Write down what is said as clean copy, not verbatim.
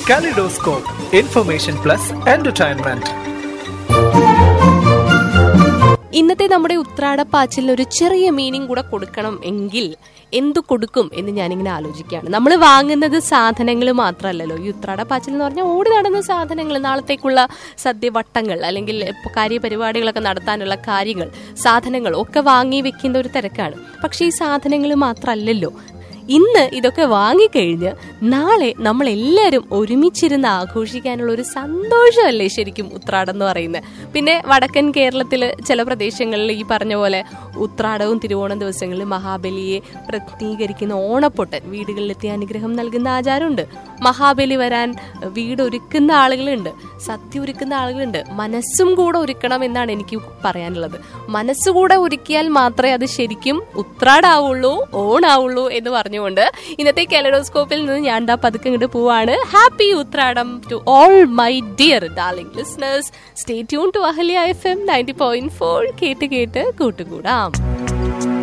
Kaleidoscope, Information Plus Entertainment. ഇന്നത്തെ നമ്മുടെ ഉത്രാടപ്പാച്ചിലിന് ഒരു ചെറിയ മീനിങ് കൂടെ കൊടുക്കണം എങ്കിൽ എന്തു കൊടുക്കും എന്ന് ഞാനിങ്ങനെ ആലോചിക്കുകയാണ്. നമ്മൾ വാങ്ങുന്നത് സാധനങ്ങൾ മാത്രമല്ലല്ലോ. ഈ ഉത്രാടപ്പാച്ചിൽ എന്ന് പറഞ്ഞാൽ ഓടി നടന്ന സാധനങ്ങൾ, നാളത്തേക്കുള്ള സദ്യവട്ടങ്ങൾ അല്ലെങ്കിൽ കാര്യപരിപാടികളൊക്കെ നടത്താനുള്ള കാര്യങ്ങൾ, സാധനങ്ങൾ ഒക്കെ വാങ്ങി വെക്കുന്ന ഒരു തിരക്കാണ്. പക്ഷേ ഈ സാധനങ്ങൾ മാത്രമല്ലല്ലോ, ഇന്ന് ഇതൊക്കെ വാങ്ങിക്കഴിഞ്ഞ് നാളെ നമ്മളെല്ലാവരും ഒരുമിച്ചിരുന്ന് ആഘോഷിക്കാനുള്ള ഒരു സന്തോഷമല്ലേ ശരിക്കും ഉത്രാടം എന്ന് പറയുന്നത്. പിന്നെ വടക്കൻ കേരളത്തിൽ ചില പ്രദേശങ്ങളിൽ ഈ പറഞ്ഞ പോലെ ഉത്രാടവും തിരുവോണം ദിവസങ്ങളിൽ മഹാബലിയെ പ്രതിനിധീകരിക്കുന്ന ഓണപ്പൊട്ടൻ വീടുകളിലെത്തി അനുഗ്രഹം നൽകുന്ന ആചാരമുണ്ട്. മഹാബലി വരാൻ വീട് ഒരുക്കുന്ന ആളുകളുണ്ട്, സദ്യ ഒരുക്കുന്ന ആളുകളുണ്ട്. മനസ്സും കൂടെ ഒരുക്കണം എന്നാണ് എനിക്ക് പറയാനുള്ളത്. മനസ്സുകൂടെ ഒരുക്കിയാൽ മാത്രമേ അത് ശരിക്കും ഉത്രാടാവുള്ളൂ, ഓണാവുള്ളൂ എന്ന് പറഞ്ഞുകൊണ്ട് ഇന്നത്തെ കെലഡോസ്കോപ്പിൽ നിന്ന് ഞാൻ പതുക്കെ ഇങ്ങോട്ട് പോവാണ്. Happy Uthradam to all my dear darling listeners. Stay tune to Ahalya FM 90.4. കേട്ട് കേട്ട് കൂട്ടുകൂടാം.